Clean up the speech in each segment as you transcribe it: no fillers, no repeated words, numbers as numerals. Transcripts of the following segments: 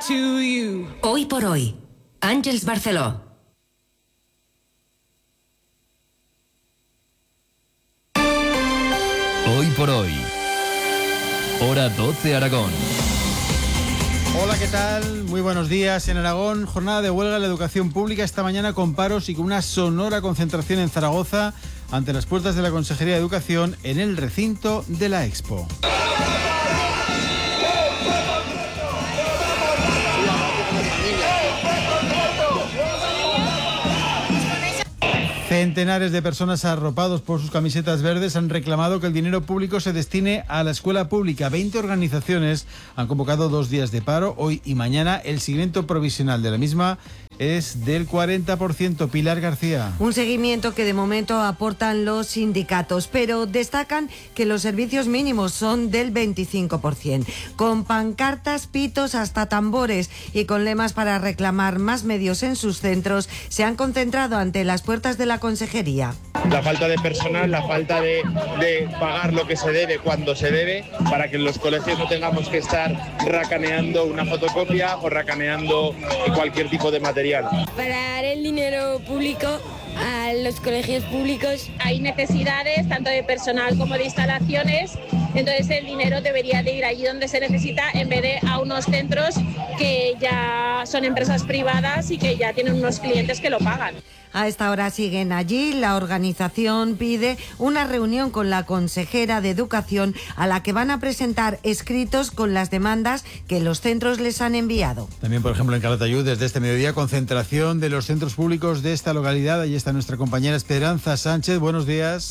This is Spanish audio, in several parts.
to you. Hoy por hoy, Àngels Barceló. Hoy por hoy, hora 12 Aragón. Hola, ¿qué tal? Muy buenos días. En Aragón, jornada de huelga en la educación pública esta mañana con paros y con una sonora concentración en Zaragoza ante las puertas de la Consejería de Educación en el recinto de la Expo. Centenares de personas arropados por sus camisetas verdes han reclamado que el dinero público se destine a la escuela pública. 20 organizaciones han convocado 2 días de paro, hoy y mañana. El seguimiento provisional de la misma es del 40%. Pilar García. Un seguimiento que de momento aportan los sindicatos, pero destacan que los servicios mínimos son del 25%. Con pancartas, pitos, hasta tambores y con lemas para reclamar más medios en sus centros, se han concentrado ante las puertas de la Consejería. La falta de personal, la falta de pagar lo que se debe cuando se debe, para que en los colegios no tengamos que estar racaneando una fotocopia o racaneando cualquier tipo de material. Para dar el dinero público a los colegios públicos hay necesidades tanto de personal como de instalaciones, entonces el dinero debería de ir allí donde se necesita en vez de a unos centros que ya son empresas privadas y que ya tienen unos clientes que lo pagan. A esta hora siguen allí. La organización pide una reunión con la consejera de Educación a la que van a presentar escritos con las demandas que los centros les han enviado. También, por ejemplo, en Calatayud, desde este mediodía, concentración de los centros públicos de esta localidad. Allí está nuestra compañera Esperanza Sánchez. Buenos días.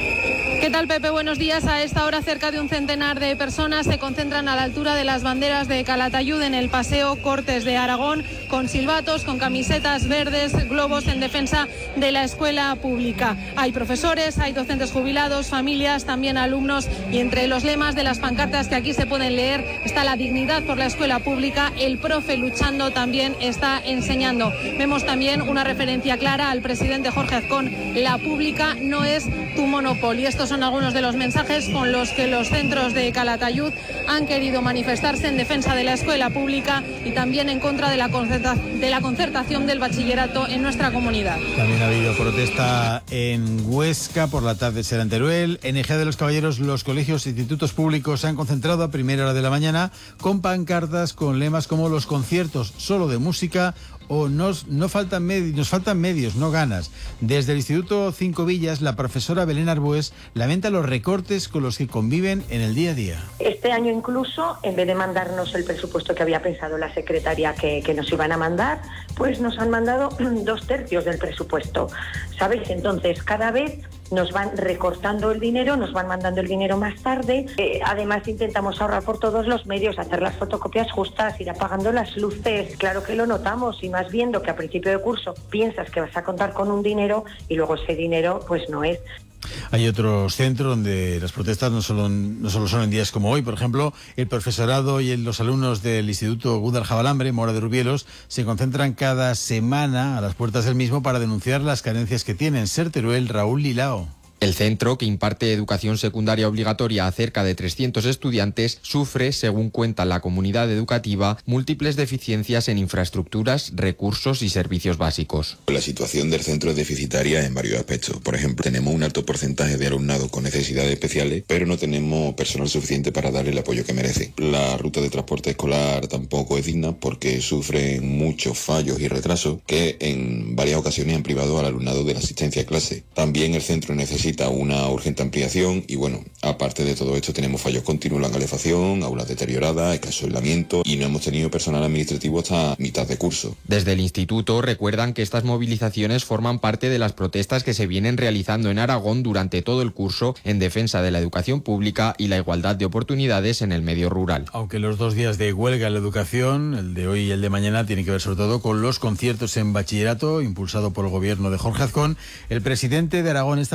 ¿Qué tal, Pepe? Buenos días. A esta hora cerca de un centenar de personas se concentran a la altura de las banderas de Calatayud en el Paseo Cortes de Aragón, con silbatos, con camisetas verdes, globos en defensa de la escuela pública. Hay profesores, hay docentes jubilados, familias, también alumnos, y entre los lemas de las pancartas que aquí se pueden leer está la dignidad por la escuela pública, el profe luchando también está enseñando. Vemos también una referencia clara al presidente Jorge Azcón: la pública no es tu monopolio. Estos son algunos de los mensajes con los que los centros de Calatayud han querido manifestarse en defensa de la escuela pública y también en contra de la concertación del bachillerato en nuestra comunidad. También ha habido protesta en Huesca, por la tarde será en Teruel. En Ejea de los Caballeros, los colegios e institutos públicos se han concentrado a primera hora de la mañana con pancartas con lemas como los conciertos solo de música o nos faltan medios, no ganas. Desde el Instituto Cinco Villas, la profesora Belén Arbués lamenta los recortes con los que conviven en el día a día. Este año incluso, en vez de mandarnos el presupuesto que había pensado la secretaria que nos iban a mandar, pues nos han mandado 2/3 del presupuesto, ¿sabéis? Entonces, cada vez nos van recortando el dinero, nos van mandando el dinero más tarde. Además, intentamos ahorrar por todos los medios, hacer las fotocopias justas, ir apagando las luces. Claro que lo notamos, y más viendo que a principio de curso piensas que vas a contar con un dinero y luego ese dinero pues no es. Hay otros centros donde las protestas no solo son en días como hoy. Por ejemplo, el profesorado y los alumnos del Instituto Gudar Jabalambre, Mora de Rubielos, se concentran cada semana a las puertas del mismo para denunciar las carencias que tienen. Ser Teruel, Raúl Lilao. El centro, que imparte educación secundaria obligatoria a cerca de 300 estudiantes, sufre, según cuenta la comunidad educativa, múltiples deficiencias en infraestructuras, recursos y servicios básicos. La situación del centro es deficitaria en varios aspectos. Por ejemplo, tenemos un alto porcentaje de alumnado con necesidades especiales, pero no tenemos personal suficiente para darle el apoyo que merece. La ruta de transporte escolar tampoco es digna porque sufren muchos fallos y retrasos que en varias ocasiones han privado al alumnado de la asistencia a clase. También el centro necesita una urgente ampliación y bueno, aparte de todo esto tenemos fallos continuos en la calefacción, aulas deterioradas, escaso aislamiento y no hemos tenido personal administrativo hasta mitad de curso. Desde el instituto recuerdan que estas movilizaciones forman parte de las protestas que se vienen realizando en Aragón durante todo el curso en defensa de la educación pública y la igualdad de oportunidades en el medio rural. Aunque los 2 días de huelga en la educación, el de hoy y el de mañana, tienen que ver sobre todo con los conciertos en bachillerato impulsado por el gobierno de Jorge Azcón, el presidente de Aragón esta mañana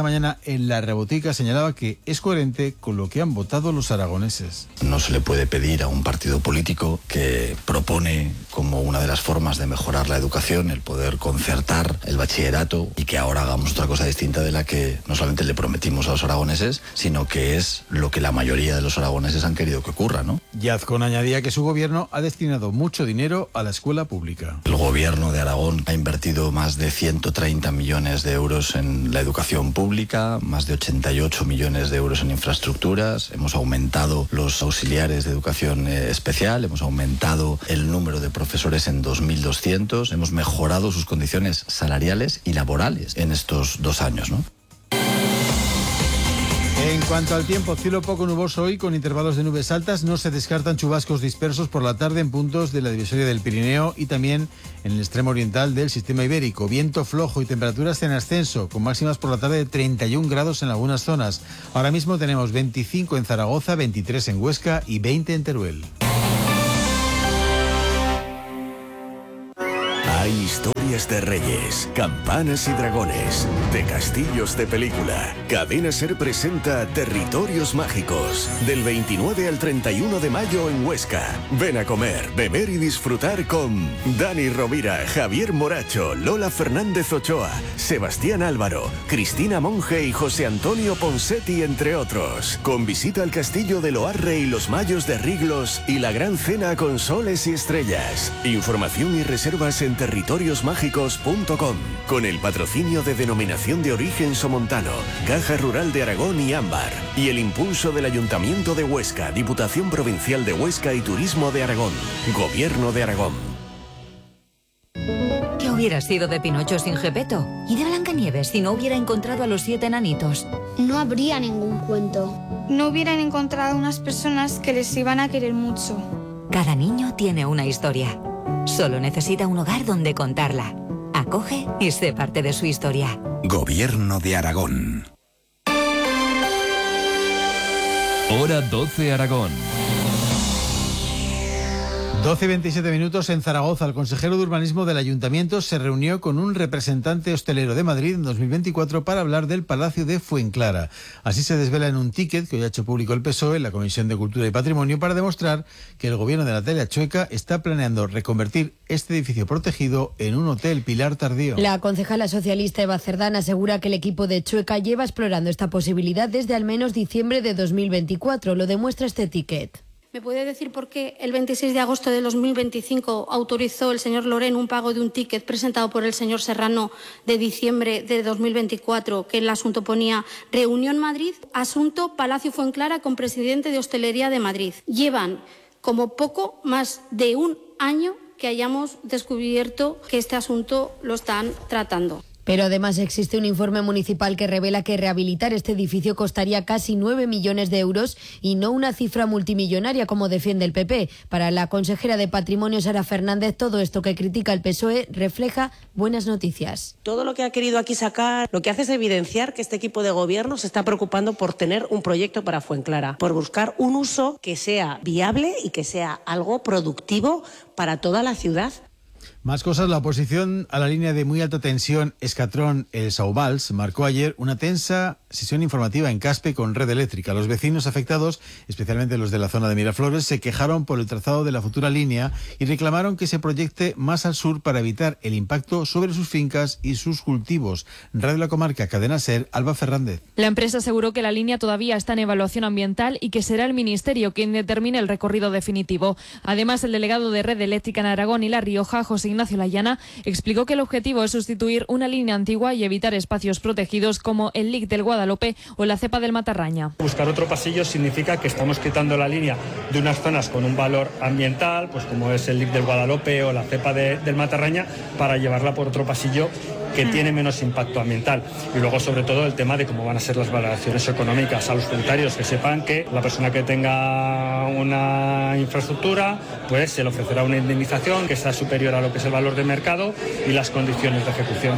en la Rebotica señalaba que es coherente con lo que han votado los aragoneses. No se le puede pedir a un partido político que propone como una de las formas de mejorar la educación el poder concertar el bachillerato y que ahora hagamos otra cosa distinta de la que no solamente le prometimos a los aragoneses, sino que es lo que la mayoría de los aragoneses han querido que ocurra, ¿no? Y Azcón añadía que su gobierno ha destinado mucho dinero a la escuela pública. El gobierno de Aragón ha invertido más de 130 millones de euros en la educación pública, más de 88 millones de euros en infraestructuras, hemos aumentado los auxiliares de educación especial, hemos aumentado el número de profesores en 2.200, hemos mejorado sus condiciones salariales y laborales en estos 2 años, ¿no? En cuanto al tiempo, cielo poco nuboso hoy con intervalos de nubes altas. No se descartan chubascos dispersos por la tarde en puntos de la divisoria del Pirineo y también en el extremo oriental del sistema ibérico. Viento flojo y temperaturas en ascenso, con máximas por la tarde de 31 grados en algunas zonas. Ahora mismo tenemos 25 en Zaragoza, 23 en Huesca y 20 en Teruel. Hay historias de reyes, campanas y dragones, de castillos de película. Cadena SER presenta Territorios Mágicos, del 29 al 31 de mayo en Huesca. Ven a comer, beber y disfrutar con Dani Rovira, Javier Moracho, Lola Fernández Ochoa, Sebastián Álvaro, Cristina Monge y José Antonio Ponsetti, entre otros. Con visita al castillo de Loarre y los Mayos de Riglos y la gran cena con soles y estrellas. Información y reservas en territoriosmágicos.com, con el patrocinio de Denominación de Origen Somontano, Caja Rural de Aragón y Ámbar, y el impulso del Ayuntamiento de Huesca, Diputación Provincial de Huesca y Turismo de Aragón, Gobierno de Aragón. ¿Qué hubiera sido de Pinocho sin Gepetto? ¿Y de Blancanieves si no hubiera encontrado a los 7 enanitos? No habría ningún cuento. No hubieran encontrado unas personas que les iban a querer mucho. Cada niño tiene una historia. Solo necesita un hogar donde contarla. Acoge y sé parte de su historia. Gobierno de Aragón. Hora 12 Aragón. 12:27 minutos en Zaragoza. El consejero de Urbanismo del Ayuntamiento se reunió con un representante hostelero de Madrid en 2024 para hablar del Palacio de Fuenclara. Así se desvela en un ticket que hoy ha hecho público el PSOE en la Comisión de Cultura y Patrimonio para demostrar que el gobierno de Natalia Chueca está planeando reconvertir este edificio protegido en un hotel Pilar Tardío. La concejala socialista Eva Cerdán asegura que el equipo de Chueca lleva explorando esta posibilidad desde al menos diciembre de 2024. Lo demuestra este ticket. ¿Me puede decir por qué el 26 de agosto de 2025 autorizó el señor Lorén un pago de un ticket presentado por el señor Serrano de diciembre de 2024, que el asunto ponía Reunión Madrid, asunto Palacio Fuenclara con presidente de Hostelería de Madrid? Llevan como poco más de un año que hayamos descubierto que este asunto lo están tratando. Pero además existe un informe municipal que revela que rehabilitar este edificio costaría casi 9 millones de euros y no una cifra multimillonaria como defiende el PP. Para la consejera de Patrimonio, Sara Fernández, todo esto que critica el PSOE refleja buenas noticias. Todo lo que ha querido aquí sacar, lo que hace es evidenciar que este equipo de gobierno se está preocupando por tener un proyecto para Fuenclara, por buscar un uso que sea viable y que sea algo productivo para toda la ciudad. Más cosas, la oposición a la línea de muy alta tensión Escatrón-El Sauvals marcó ayer una tensa sesión informativa en Caspe con Red Eléctrica. Los vecinos afectados, especialmente los de la zona de Miraflores, se quejaron por el trazado de la futura línea y reclamaron que se proyecte más al sur para evitar el impacto sobre sus fincas y sus cultivos. Radio La Comarca, Cadena SER, Alba Fernández. La empresa aseguró que la línea todavía está en evaluación ambiental y que será el Ministerio quien determine el recorrido definitivo. Además, el delegado de Red Eléctrica en Aragón y La Rioja, José Ignacio Layana, explicó que el objetivo es sustituir una línea antigua y evitar espacios protegidos como el LIC del Guadalope o la cepa del Matarraña. Buscar otro pasillo significa que estamos quitando la línea de unas zonas con un valor ambiental, pues como es el LIC del Guadalope o la cepa del Matarraña, para llevarla por otro pasillo que tiene menos impacto ambiental. Y luego, sobre todo, el tema de cómo van a ser las valoraciones económicas a los propietarios, que sepan que la persona que tenga una infraestructura, pues se le ofrecerá una indemnización que sea superior a lo que es el valor de mercado y las condiciones de ejecución.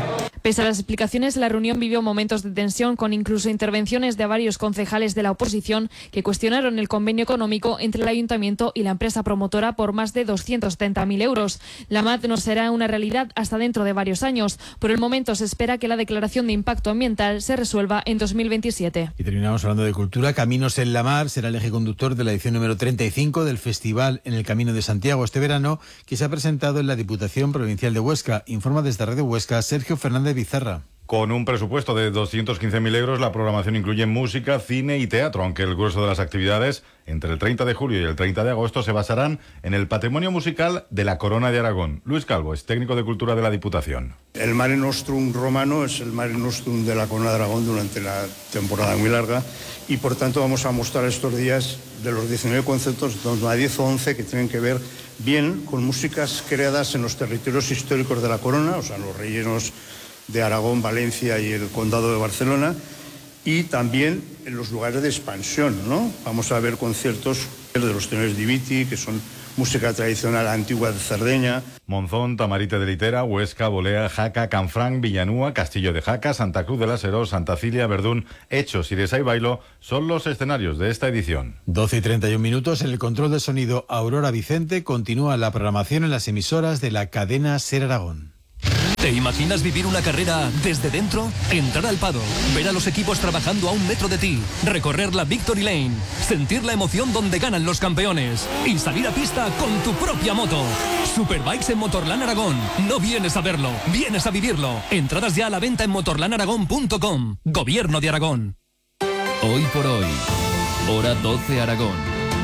Pese a las explicaciones, la reunión vivió momentos de tensión, con incluso intervenciones de varios concejales de la oposición que cuestionaron el convenio económico entre el ayuntamiento y la empresa promotora por más de 230.000 euros. La MAT no será una realidad hasta dentro de varios años. Por el momento se espera que la declaración de impacto ambiental se resuelva en 2027. Y terminamos hablando de cultura. Caminos en la Mar será el eje conductor de la edición número 35 del Festival en el Camino de Santiago este verano, que se ha presentado en la Diputación Provincial de Huesca. Informa desde Radio Huesca Sergio Fernández Bizarra. Con un presupuesto de 215.000 euros, la programación incluye música, cine y teatro, aunque el grueso de las actividades entre el 30 de julio y el 30 de agosto se basarán en el patrimonio musical de la Corona de Aragón. Luis Calvo es técnico de Cultura de la Diputación. El Mare Nostrum romano es el Mare Nostrum de la Corona de Aragón durante la temporada muy larga y por tanto vamos a mostrar estos días de los 19 conceptos, a 10 o 11 que tienen que ver bien con músicas creadas en los territorios históricos de la Corona, o sea, los rellenos de Aragón, Valencia y el Condado de Barcelona, y también en los lugares de expansión, ¿no? Vamos a ver conciertos de los tenores Diviti, que son música tradicional antigua de Cerdeña. Monzón, Tamarite de Litera, Huesca, Bolea, Jaca, Canfranc, Villanúa, Castillo de Jaca, Santa Cruz de la Seró, Santa Cilia, Verdún, Hechos y Desa y Bailo son los escenarios de esta edición. 12:31. En el control de sonido, Aurora Vicente. Continúa la programación en las emisoras de la cadena SER Aragón. ¿Te imaginas vivir una carrera desde dentro? Entrar al paddock, ver a los equipos trabajando a 1 metro de ti, recorrer la Victory Lane, sentir la emoción donde ganan los campeones y salir a pista con tu propia moto. Superbikes en Motorland Aragón. No vienes a verlo, vienes a vivirlo. Entradas ya a la venta en motorlandaragón.com. Gobierno de Aragón. Hoy por hoy, hora 12 Aragón.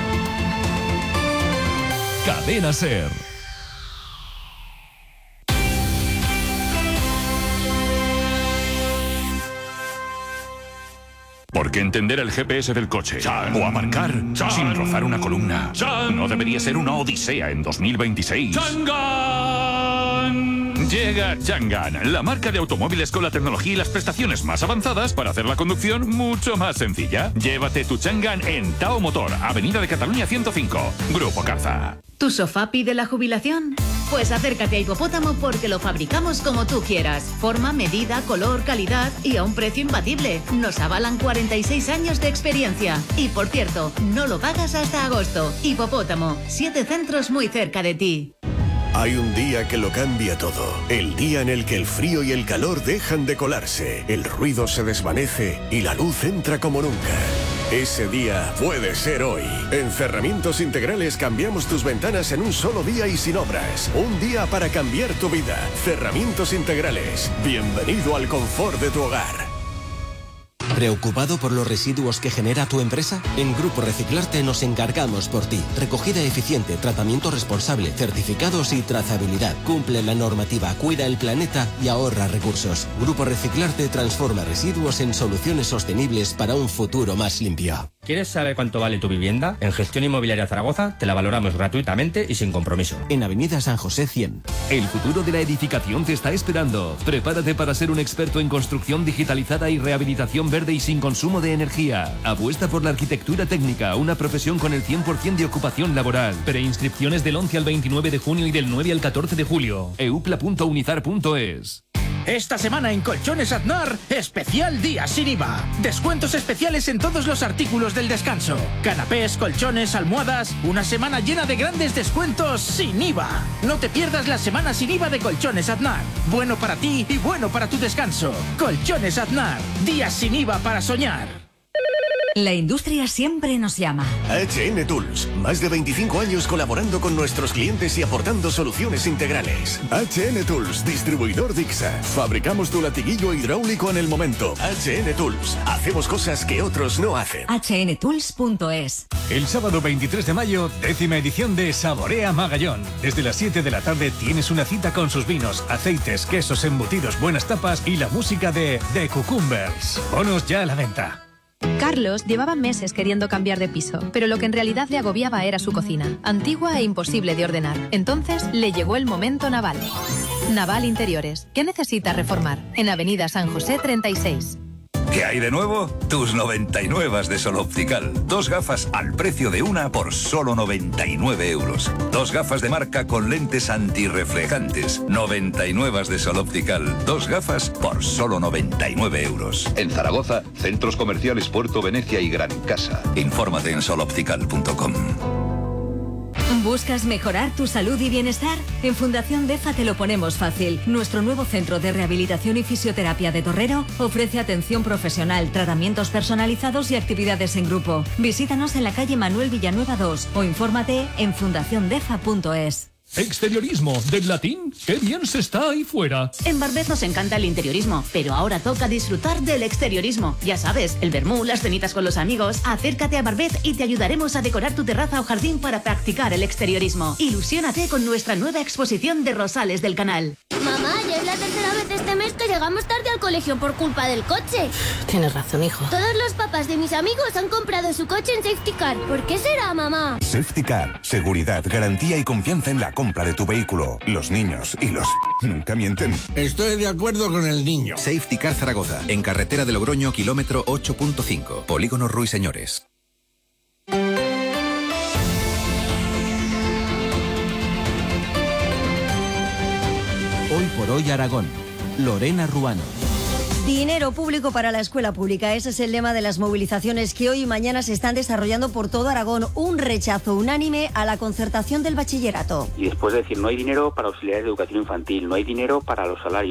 Cadena SER. Porque entender el GPS del coche o aparcar sin rozar una columna no debería ser una odisea en 2026. ¡Changan! Llega Changan, la marca de automóviles con la tecnología y las prestaciones más avanzadas para hacer la conducción mucho más sencilla. Llévate tu Changan en Tao Motor, Avenida de Cataluña 105, Grupo Carza. ¿Tu sofá pide la jubilación? Pues acércate a Hipopótamo porque lo fabricamos como tú quieras. Forma, medida, color, calidad y a un precio imbatible. Nos avalan 46 años de experiencia. Y por cierto, no lo pagas hasta agosto. Hipopótamo, 7 centros muy cerca de ti. Hay un día que lo cambia todo. El día en el que el frío y el calor dejan de colarse, el ruido se desvanece y la luz entra como nunca. Ese día puede ser hoy. En Cerramientos Integrales cambiamos tus ventanas en un solo día y sin obras. Un día para cambiar tu vida. Cerramientos Integrales. Bienvenido al confort de tu hogar. ¿Preocupado por los residuos que genera tu empresa? En Grupo Reciclarte nos encargamos por ti. Recogida eficiente, tratamiento responsable, certificados y trazabilidad. Cumple la normativa, cuida el planeta y ahorra recursos. Grupo Reciclarte transforma residuos en soluciones sostenibles para un futuro más limpio. ¿Quieres saber cuánto vale tu vivienda? En Gestión Inmobiliaria Zaragoza te la valoramos gratuitamente y sin compromiso. En Avenida San José 100. El futuro de la edificación te está esperando. Prepárate para ser un experto en construcción digitalizada y rehabilitación verde y sin consumo de energía. Apuesta por la arquitectura técnica, una profesión con el 100% de ocupación laboral. Preinscripciones del 11 al 29 de junio y del 9 al 14 de julio. eupla.unizar.es. Esta semana en Colchones Aznar, especial día sin IVA. Descuentos especiales en todos los artículos del descanso. Canapés, colchones, almohadas. Una semana llena de grandes descuentos sin IVA. No te pierdas la semana sin IVA de Colchones Aznar. Bueno para ti y bueno para tu descanso. Colchones Aznar. Días sin IVA para soñar. La industria siempre nos llama. HN Tools, más de 25 años colaborando con nuestros clientes y aportando soluciones integrales. HN Tools, distribuidor Dixa. Fabricamos tu latiguillo hidráulico en el momento. HN Tools, hacemos cosas que otros no hacen. htools.es. El sábado 23 de mayo, 10ª edición de Saborea Magallón. Desde las 7 de la tarde tienes una cita con sus vinos, aceites, quesos, embutidos, buenas tapas y la música de The Cucumbers. Bonos ya a la venta. Carlos llevaba meses queriendo cambiar de piso, pero lo que en realidad le agobiaba era su cocina, antigua e imposible de ordenar. Entonces le llegó el momento Naval. Naval Interiores. ¿Qué necesita reformar? En Avenida San José 36. ¿Qué hay de nuevo? Tus 99 de Sol Optical. 2 gafas al precio de una por solo 99 euros. 2 gafas de marca con lentes antirreflejantes. 99 de Sol Optical. 2 gafas por solo 99 euros. En Zaragoza, centros comerciales Puerto Venecia y Gran Casa. Infórmate en soloptical.com. ¿Buscas mejorar tu salud y bienestar? En Fundación DEFA te lo ponemos fácil. Nuestro nuevo centro de rehabilitación y fisioterapia de Torrero ofrece atención profesional, tratamientos personalizados y actividades en grupo. Visítanos en la calle Manuel Villanueva 2 o infórmate en fundaciondefa.es. Exteriorismo, del latín, qué bien se está ahí fuera. En Barbet nos encanta el interiorismo, pero ahora toca disfrutar del exteriorismo. Ya sabes, el vermú, las cenitas con los amigos. Acércate a Barbet y te ayudaremos a decorar tu terraza o jardín para practicar el exteriorismo. Ilusiónate con nuestra nueva exposición de rosales del canal. Mamá, ya es la tercera vez este mes que llegamos tarde al colegio por culpa del coche. Tienes razón, hijo. Todos los papás de mis amigos han comprado su coche en Safety Car. ¿Por qué será, mamá? Safety Car. Seguridad, garantía y confianza en la compra de tu vehículo. Los niños y los... nunca mienten. Estoy de acuerdo con el niño. Safety Car Zaragoza, en carretera de Logroño, kilómetro 8.5. Polígono Ruiseñores. Hoy por hoy Aragón. Lorena Ruano. Dinero público para la escuela pública. Ese es el lema de las movilizaciones que hoy y mañana se están desarrollando por todo Aragón. Un rechazo unánime a la concertación del bachillerato. Y después decir, no hay dinero para auxiliares de educación infantil, no hay dinero para los salarios.